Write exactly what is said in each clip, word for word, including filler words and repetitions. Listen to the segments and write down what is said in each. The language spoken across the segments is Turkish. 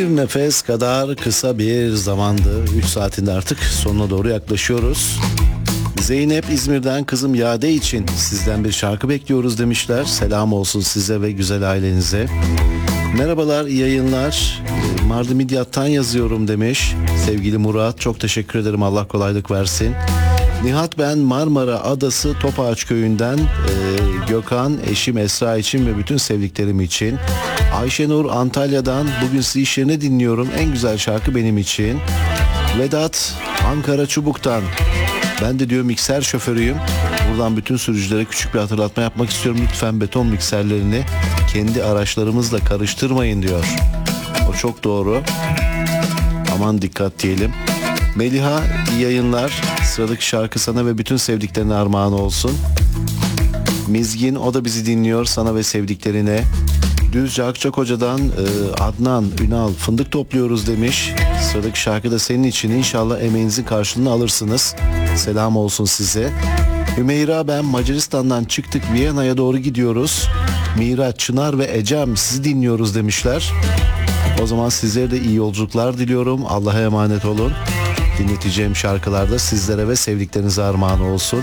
Bir nefes kadar kısa bir zamandı. üç saatinde artık sonuna doğru yaklaşıyoruz. Zeynep İzmir'den kızım Yade için sizden bir şarkı bekliyoruz demişler. Selam olsun size ve güzel ailenize. Merhabalar, iyi yayınlar. Mardin Midyat'tan yazıyorum demiş. Sevgili Murat, çok teşekkür ederim, Allah kolaylık versin. Nihat, ben Marmara Adası Topağaç Köyü'nden, e, Gökhan, eşim Esra için ve bütün sevdiklerim için. Ayşenur Antalya'dan, bugün sizi iş yerine dinliyorum, en güzel şarkı benim için. Vedat Ankara Çubuk'tan, ben de diyor mikser şoförüyüm. Buradan bütün sürücülere küçük bir hatırlatma yapmak istiyorum. Lütfen beton mikserlerini kendi araçlarımızla karıştırmayın diyor. O çok doğru. Aman dikkat diyelim. Meliha, iyi yayınlar. Sıradaki şarkı sana ve bütün sevdiklerine armağan olsun. Mizgin, o da bizi dinliyor, sana ve sevdiklerine. Düzce Akçakoca'dan e, Adnan Ünal, fındık topluyoruz demiş. Sıradaki şarkı da senin için, inşallah emeğinizin karşılığını alırsınız. Selam olsun size. Hümeyra, ben Macaristan'dan çıktık, Viyana'ya doğru gidiyoruz. Miraç, Çınar ve Ecem sizi dinliyoruz demişler. O zaman sizlere de iyi yolculuklar diliyorum. Allah'a emanet olun. Dinleteceğim şarkılarda sizlere ve sevdiklerinize armağan olsun.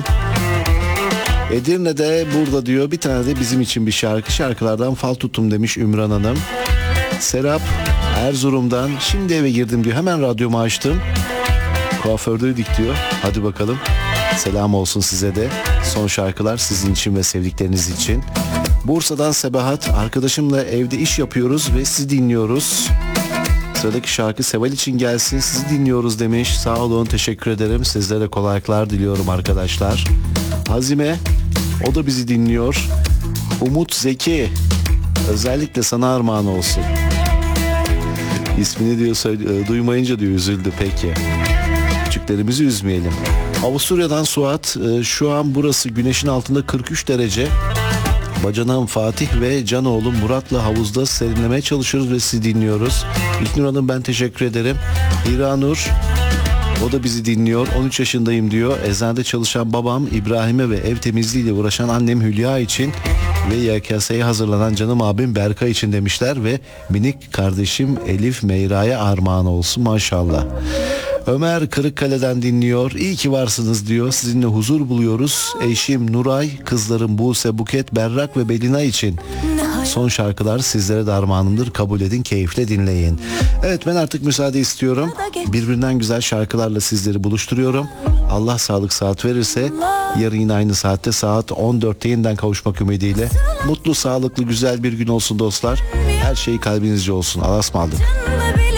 Edirne'de burada diyor, bir tane de bizim için bir şarkı. Şarkılardan fal tuttum demiş Ümran Hanım. Serap Erzurum'dan, şimdi eve girdim diyor, hemen radyomu açtım. Kuafördeydik diyor. Hadi bakalım. Selam olsun size de. Son şarkılar sizin için ve sevdikleriniz için. Bursa'dan Sebahat, arkadaşımla evde iş yapıyoruz ve sizi dinliyoruz. Sıradaki şarkı Seval için gelsin, sizi dinliyoruz demiş. Sağ olun, teşekkür ederim. Sizlere de kolaylıklar diliyorum arkadaşlar. Hazime, o da bizi dinliyor. Umut Zeki, özellikle sana armağan olsun. İsmini diyor söyle, duymayınca diyor üzüldü. Peki, küçüklerimizi üzmeyelim. Avusturya'dan Suat, şu an burası güneşin altında kırk üç derece. Bacanağım Fatih ve can oğlum Murat'la havuzda serinlemeye çalışıyoruz ve sizi dinliyoruz. İlknur Hanım, ben teşekkür ederim. İranur, o da bizi dinliyor. on üç yaşındayım diyor. Eczanede çalışan babam İbrahim'e ve ev temizliğiyle uğraşan annem Hülya için ve Y K S'ye hazırlanan canım abim Berkay için demişler ve minik kardeşim Elif Meyra'ya armağan olsun maşallah. Ömer Kırıkkale'den dinliyor. İyi ki varsınız diyor. Sizinle huzur buluyoruz. Eşim Nuray, kızlarım Buse, Buket, Berrak ve Belina için. Son şarkılar sizlere de armağanımdır. Kabul edin, keyifle dinleyin. Evet, ben artık müsaade istiyorum. Birbirinden güzel şarkılarla sizleri buluşturuyorum. Allah sağlık saat verirse yarın yine aynı saatte saat on dörtte yeniden kavuşmak ümidiyle. Mutlu, sağlıklı, güzel bir gün olsun dostlar. Her şey kalbinizce olsun. Allah'a ısmarladık.